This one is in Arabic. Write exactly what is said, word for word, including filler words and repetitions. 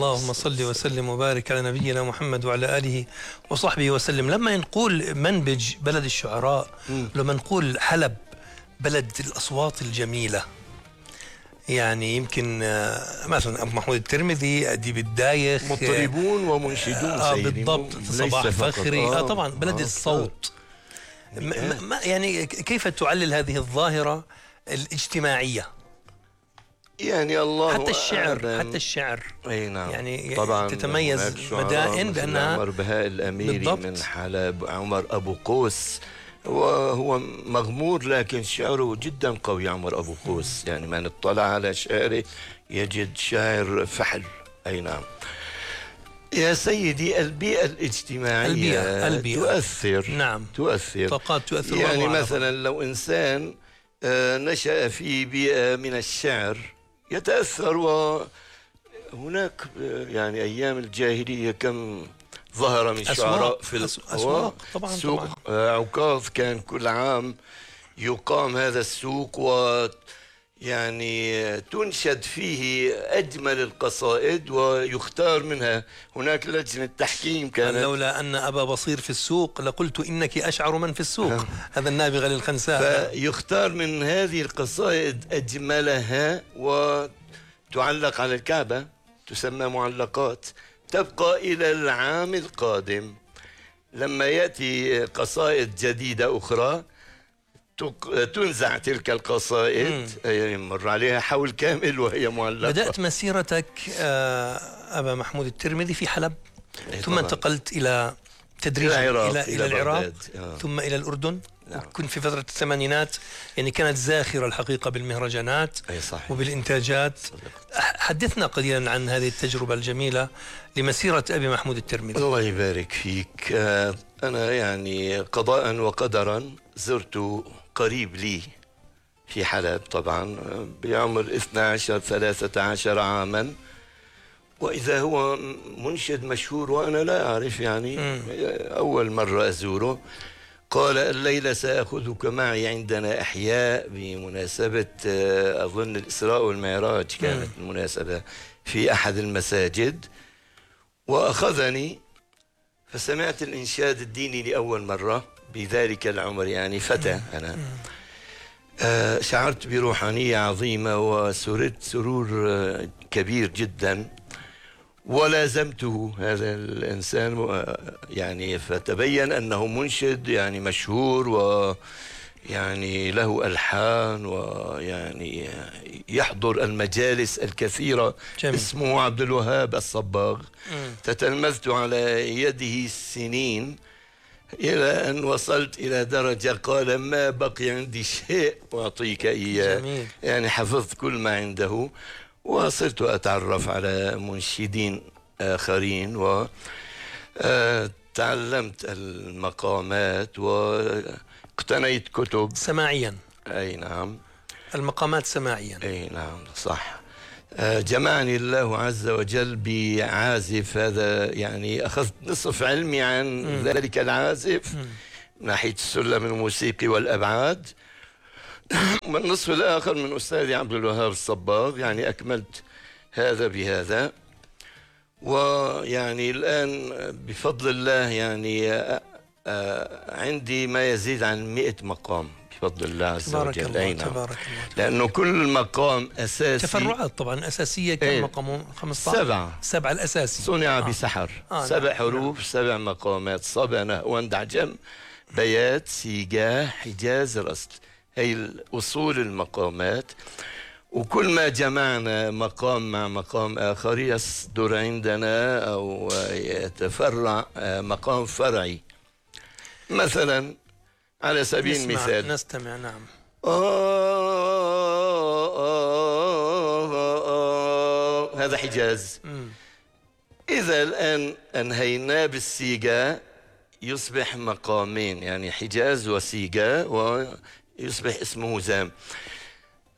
اللهم صل وسلم وبارك على نبينا محمد وعلى آله وصحبه وسلم. لما نقول منبج بلد الشعراء، لما نقول حلب بلد الأصوات الجميلة، يعني يمكن مثلا أبو محمود الترمذي، أديب الدايخ، مطربون ومنشدون آه بالضبط، صباح فخري، آه, آه طبعا بلد آه الصوت. ما يعني كيف تعلل هذه الظاهرة الاجتماعية؟ يعني الله حتى الشعر أعلم. حتى الشعر اي نعم يعني طبعا تتميز مدائن بأنها عمر بهاء الأميري بالضبط. من حلب، عمر أبو قوس، وهو مغمور لكن شعره جدا قوي. عمر أبو قوس يعني من اطلع على شعره يجد شاعر فحل. أي نعم يا سيدي، البيئة الاجتماعية البيئة. البيئة. تؤثر. نعم تؤثر طاقات تؤثر. يعني مثلا لو إنسان نشأ في بيئة من الشعر يتأثر. وهناك يعني أيام الجاهلية كم ظهر من شعراء في الأسواق. طبعا سوق طبعا. عكاظ كان كل عام يقام هذا السوق، و يعني تنشد فيه أجمل القصائد ويختار منها. هناك لجنة تحكيم كانت. لولا أن أبا بصير في السوق لقلت إنك أشعر من في السوق. هذا النابغة للخنساء. فيختار من هذه القصائد أجملها وتعلق على الكعبة، تسمى معلقات، تبقى إلى العام القادم. لما يأتي قصائد جديدة أخرى تنزع تلك القصائد، يمر عليها حول كامل وهي معلقة. بدأت مسيرتك أبا محمود الترمذي في حلب، ثم طبعا. انتقلت إلى تدريج إلى العراق، إلى, إلى العراق آه. ثم إلى الأردن. نعم. كنت في فترة الثمانينات يعني كانت زاخرة الحقيقة بالمهرجانات وبالإنتاجات. حدثنا قليلا عن هذه التجربة الجميلة لمسيرة أبي محمود الترمذي. الله يبارك فيك. أنا يعني قضاء وقدرا زرت قريب لي في حلب طبعا بعمر اثني عشر ثلاثة عشر عاما، وإذا هو منشد مشهور وأنا لا أعرف يعني. م. أول مرة أزوره قال الليلة سأخذك معي عندنا أحياء بمناسبة أظن الإسراء والمعراج، كانت م. المناسبة في أحد المساجد، وأخذني فسمعت الإنشاد الديني لأول مرة بذلك العمر، يعني فتى أنا. آه شعرت بروحانية عظيمة وسررت سرور آه كبير جدا، ولازمته هذا الإنسان يعني، فتبين أنه منشد يعني مشهور ويعني له ألحان ويعني يحضر المجالس الكثيرة. جميل. اسمه عبد الوهاب الصباغ. تتلمذت على يده السنين إلى أن وصلت إلى درجة قال ما بقي عندي شيء أعطيك إياه. جميل. يعني حفظت كل ما عنده، وصرت أتعرف على منشدين آخرين وتعلمت المقامات واقتنيت كتب سماعيا. أي نعم المقامات سماعيا. أي نعم صح. جمعني الله عز وجل بعازف، هذا يعني أخذت نصف علمي عن م. ذلك العازف م. من ناحية السلم الموسيقي والأبعاد، والنصف الآخر من أستاذي عبد الوهاب الصباغ. يعني أكملت هذا بهذا، ويعني الآن بفضل الله يعني عندي ما يزيد عن مئة مقام بفضل الله عز وجل. الله. تبارك الله. لأنه كل مقام أساسي، تفرعات طبعا أساسية. كم مقام؟ خمسة عشر. سبعة. سبعة الأساسي صنع آه. بسحر. آه. سبع نعم. حروف. نعم. سبع مقامات: صبا نهوند عجم بيات سيجاه حجاز رسل. هي الأصول المقامات، وكل ما جمعنا مقام مع مقام آخر يصدر عندنا أو يتفرع مقام فرعي. مثلا على سبيل المثال نستمع. نعم. آه آه آه هذا حجاز. م. إذا الآن أنهينا بالسيجا يصبح مقامين، يعني حجاز وسيجا، ويصبح اسمه زام.